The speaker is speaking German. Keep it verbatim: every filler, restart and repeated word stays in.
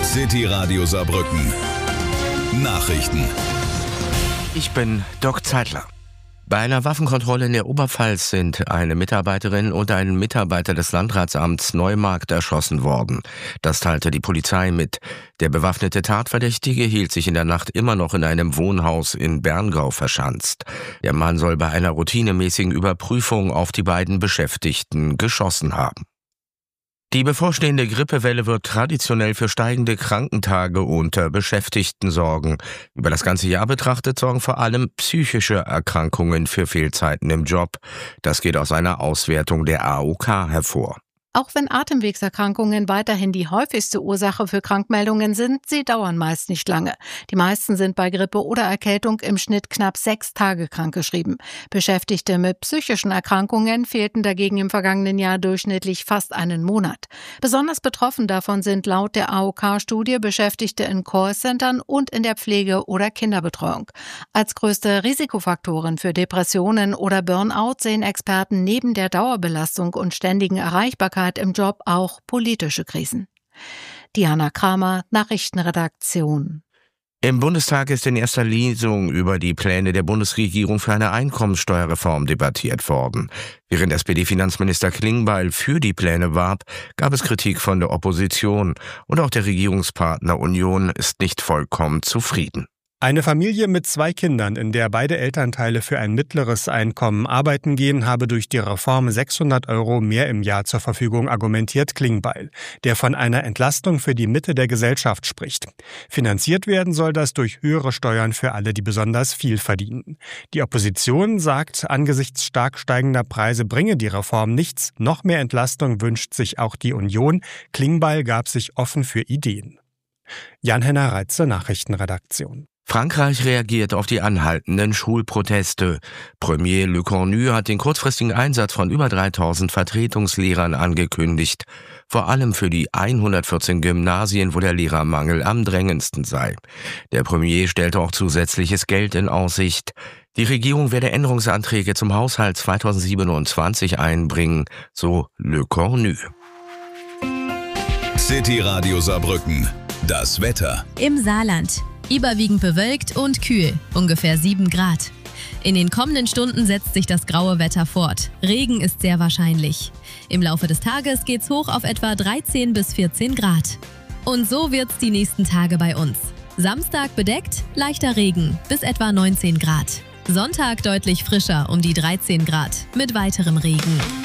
City Radio Saarbrücken. Nachrichten. Ich bin Doc Zeitler. Bei einer Waffenkontrolle in der Oberpfalz sind eine Mitarbeiterin und ein Mitarbeiter des Landratsamts Neumarkt erschossen worden. Das teilte die Polizei mit. Der bewaffnete Tatverdächtige hielt sich in der Nacht immer noch in einem Wohnhaus in Berngau verschanzt. Der Mann soll bei einer routinemäßigen Überprüfung auf die beiden Beschäftigten geschossen haben. Die bevorstehende Grippewelle wird traditionell für steigende Krankentage unter Beschäftigten sorgen. Über das ganze Jahr betrachtet sorgen vor allem psychische Erkrankungen für Fehlzeiten im Job. Das geht aus einer Auswertung der A O K hervor. Auch wenn Atemwegserkrankungen weiterhin die häufigste Ursache für Krankmeldungen sind, sie dauern meist nicht lange. Die meisten sind bei Grippe oder Erkältung im Schnitt knapp sechs Tage krankgeschrieben. Beschäftigte mit psychischen Erkrankungen fehlten dagegen im vergangenen Jahr durchschnittlich fast einen Monat. Besonders betroffen davon sind laut der A O K-Studie Beschäftigte in Callcentern und in der Pflege- oder Kinderbetreuung. Als größte Risikofaktoren für Depressionen oder Burnout sehen Experten neben der Dauerbelastung und ständigen Erreichbarkeit im Job auch politische Krisen. Diana Kramer, Nachrichtenredaktion. Im Bundestag ist in erster Lesung über die Pläne der Bundesregierung für eine Einkommensteuerreform debattiert worden. Während S P D-Finanzminister Klingbeil für die Pläne warb, gab es Kritik von der Opposition. Und auch der Regierungspartner Union ist nicht vollkommen zufrieden. Eine Familie mit zwei Kindern, in der beide Elternteile für ein mittleres Einkommen arbeiten gehen, habe durch die Reform sechshundert Euro mehr im Jahr zur Verfügung, argumentiert Klingbeil, der von einer Entlastung für die Mitte der Gesellschaft spricht. Finanziert werden soll das durch höhere Steuern für alle, die besonders viel verdienen. Die Opposition sagt, angesichts stark steigender Preise bringe die Reform nichts. Noch mehr Entlastung wünscht sich auch die Union. Klingbeil gab sich offen für Ideen. Jan-Henner Reitze, Nachrichtenredaktion. Frankreich reagiert auf die anhaltenden Schulproteste. Premier Le Cornu hat den kurzfristigen Einsatz von über dreitausend Vertretungslehrern angekündigt. Vor allem für die hundertvierzehn Gymnasien, wo der Lehrermangel am drängendsten sei. Der Premier stellte auch zusätzliches Geld in Aussicht. Die Regierung werde Änderungsanträge zum Haushalt zweitausendsiebenundzwanzig einbringen, so Le Cornu. City Radio Saarbrücken. Das Wetter. Im Saarland. Überwiegend bewölkt und kühl, ungefähr sieben Grad. In den kommenden Stunden setzt sich das graue Wetter fort. Regen ist sehr wahrscheinlich. Im Laufe des Tages geht's hoch auf etwa dreizehn bis vierzehn Grad. Und so wird's die nächsten Tage bei uns. Samstag bedeckt, leichter Regen, bis etwa neunzehn Grad. Sonntag deutlich frischer, um die dreizehn Grad, mit weiterem Regen.